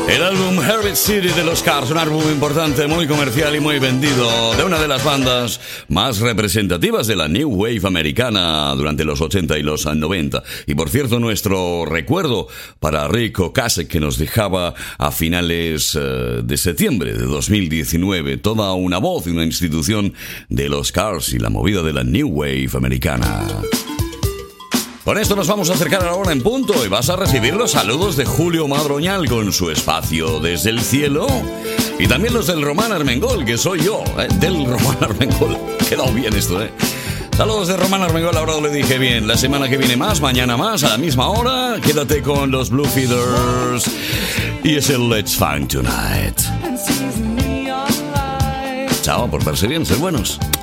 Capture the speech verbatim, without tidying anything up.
El álbum Herbert City de los Cars, un álbum importante, muy comercial y muy vendido, de una de las bandas más representativas de la New Wave americana durante los ochenta y los noventa. Y por cierto, nuestro recuerdo para Rick Ocasek, que nos dejaba a finales uh, de septiembre de dos mil diecinueve, toda una voz y una institución de los Cars y la movida de la New Wave americana. Con esto nos vamos a acercar a la hora en punto y vas a recibir los saludos de Julio Madroñal con su espacio Desde el Cielo y también los del Román Armengol, que soy yo, ¿eh? del Román Armengol. Ha quedado bien esto, ¿eh? Saludos de Román Armengol, ahora lo dije bien. La semana que viene más, mañana más, a la misma hora. Quédate con los Blue Feathers y es el Let's Funk Tonight. Chao, portarse bien, ser buenos.